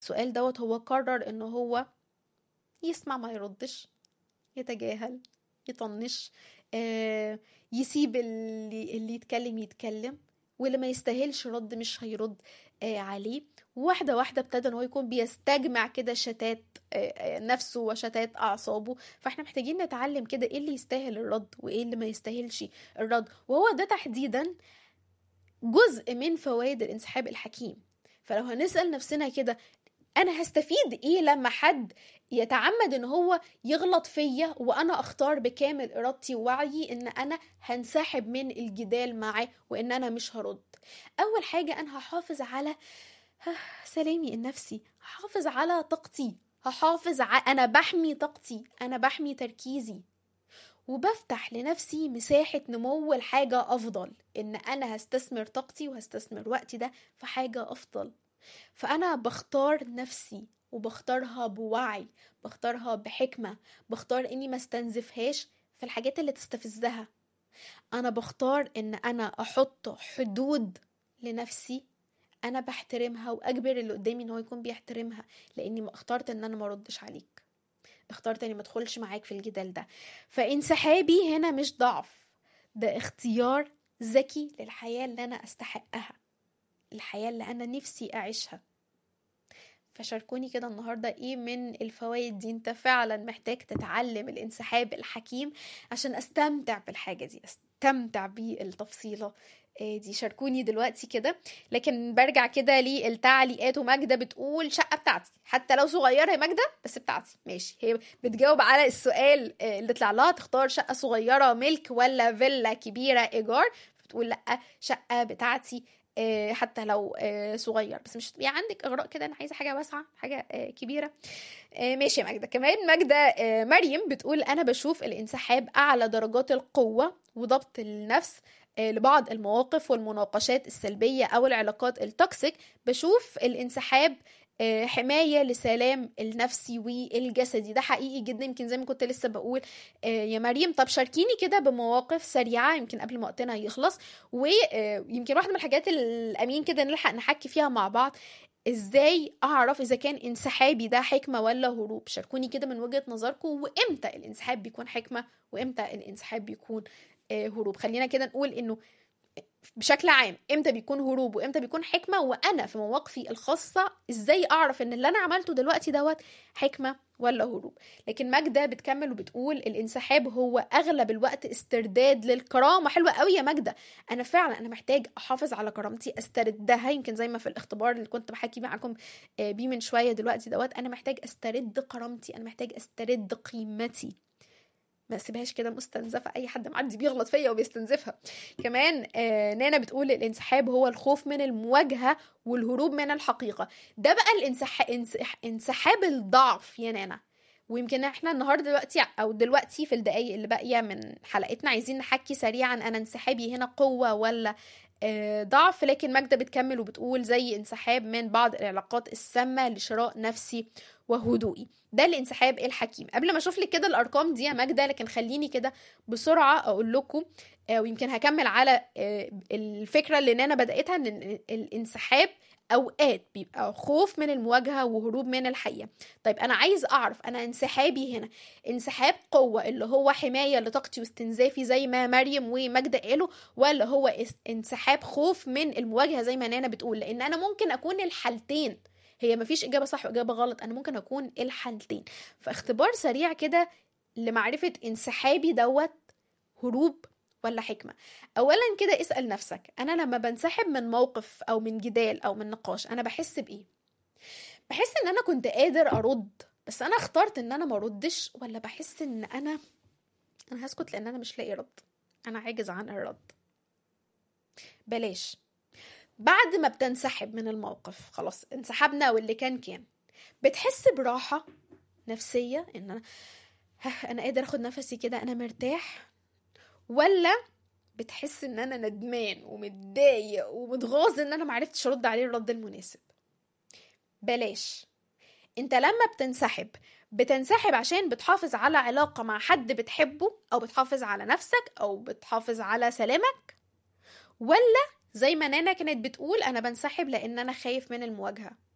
السؤال دوت هو قرر انه هو يسمع ما يردش، يتجاهل، يطنش، يسيب اللي يتكلم، واللي ما يستاهلش رد مش هيرد عليه. واحدة واحدة ابتدى ان هو يكون بيستجمع كده شتات نفسه وشتات اعصابه. فاحنا محتاجين نتعلم كده ايه اللي يستاهل الرد وايه اللي ما يستاهلش الرد، وهو ده تحديدا جزء من فوائد الانسحاب الحكيم. فلو هنسأل نفسنا كده انا هستفيد ايه لما حد يتعمد ان هو يغلط فيا وانا اختار بكامل ارادتي ووعي ان انا هنسحب من الجدال معاه وان انا مش هرد؟ اول حاجة انا هحافظ على سلامي النفسي، هحافظ على طاقتي، انا بحمي طاقتي، انا بحمي تركيزي، وبفتح لنفسي مساحة نمو الحاجة افضل، ان انا هستثمر طاقتي وهستثمر وقتي ده في حاجة افضل. فأنا بختار نفسي وبختارها بوعي، بختارها بحكمة، بختار إني ما استنزفهاش في الحاجات اللي تستفزها. أنا بختار إن أنا أحط حدود لنفسي أنا بحترمها وأجبر اللي قدامي إن هو يكون بيحترمها، لأني ما اخترت إن أنا ما ردش عليك، اخترت إني ما ادخلش معاك في الجدال ده. فانسحابي هنا مش ضعف، ده اختيار ذكي للحياة اللي أنا أستحقها، الحياة اللي أنا نفسي أعيشها. فشاركوني كده النهاردة ايه من الفوائد دي انت فعلا محتاج تتعلم الانسحاب الحكيم عشان استمتع بالحاجة دي، استمتع بالتفصيلة دي. شاركوني دلوقتي كده. لكن برجع كده للتعليقات، وماجدة بتقول شقة بتاعتي حتى لو صغيرة يا ماجدة بس بتاعتي. ماشي، هي بتجاوب على السؤال اللي طلع لها تختار شقة صغيرة ملك ولا فيلا كبيرة ايجار. بتقول لا، شقة بتاعتي حتى لو صغير، بس مش يعني عندك اغراء كده انا عايزه حاجه واسعه، حاجه كبيره. ماشي يا ماجده. كمان ماجده مريم بتقول انا بشوف الانسحاب اعلى درجات القوه وضبط النفس لبعض المواقف والمناقشات السلبيه او العلاقات التوكسيك. بشوف الانسحاب حماية لسلام النفسي والجسدي. ده حقيقي جدا، يمكن زي ما كنت لسه بقول يا مريم. طب شاركيني كده بمواقف سريعة يمكن قبل ما وقتنا يخلص، ويمكن واحدة من الحاجات الأمين كده نلحق نحكي فيها مع بعض، ازاي اعرف اذا كان انسحابي ده حكمة ولا هروب. شاركوني كده من وجهة نظركم، وامتى الانسحاب بيكون حكمة وامتى الانسحاب بيكون هروب. خلينا كده نقول انه بشكل عام امتى بيكون هروب وامتى بيكون حكمة، وانا في مواقفي الخاصة ازاي اعرف ان اللي انا عملته دلوقتي دوت حكمة ولا هروب. لكن ماجدة بتكمل وبتقول الانسحاب هو اغلب الوقت استرداد للكرامة. حلوة قوي يا ماجدة، انا فعلا انا محتاج احافظ على كرامتي، استردها. يمكن زي ما في الاختبار اللي كنت بحكي معاكم بيه من شوية دلوقتي دوت، انا محتاج استرد كرامتي، انا محتاج استرد قيمتي، ما اسيبهاش كده مستنزفه، اي حد معدي بيغلط فيا وبيستنزفها. كمان نانا بتقول الانسحاب هو الخوف من المواجهه والهروب من الحقيقه. ده بقى انسحاب الضعف يا نانا. ويمكن احنا النهارده دلوقتي في الدقايق اللي باقيه من حلقتنا عايزين نحكي سريعا انا انسحابي هنا قوه ولا ضعف. لكن ماجدة بتكمل وبتقول زي انسحاب من بعض العلاقات السامة لشراء نفسي وهدوئي. ده الانسحاب الحكيم. قبل ما اشوف لك كده الارقام دي يا ماجدة، لكن خليني كده بسرعة اقول لكم ويمكن هكمل على الفكرة اللي انا بدأتها، ان الانسحاب اوقات بيبقى خوف من المواجهة وهروب من الحقيقة. طيب انا عايز اعرف انا انسحابي هنا انسحاب قوة اللي هو حماية لطاقتي واستنزافي زي ما مريم وماجدة قالوا، ولا هو انسحاب خوف من المواجهة زي ما نانا بتقول؟ لان انا ممكن اكون الحالتين، هي مفيش اجابة صح واجابة غلط، انا ممكن اكون الحالتين. فاختبار سريع كده لمعرفة انسحابي دوت هروب ولا حكمة. اولا كده اسأل نفسك، انا لما بنسحب من موقف او من جدال او من نقاش انا بحس بايه؟ بحس ان انا كنت قادر ارد بس انا اخترت ان انا ما ردش، ولا بحس ان انا هسكت لان انا مش لاقي رد، انا عاجز عن الرد؟ بلاش. بعد ما بتنسحب من الموقف خلاص انسحبنا واللي كان بتحس براحة نفسية ان انا قادر اخد نفسي كده، انا مرتاح؟ ولا بتحس ان انا ندمان ومتضايق ومتغاظ ان انا معرفتش ارد عليه الرد المناسب؟ بلاش. انت لما بتنسحب عشان بتحافظ على علاقة مع حد بتحبه، او بتحافظ على نفسك، او بتحافظ على سلامك؟ ولا زي ما نانا كانت بتقول انا بنسحب لان انا خايف من المواجهة؟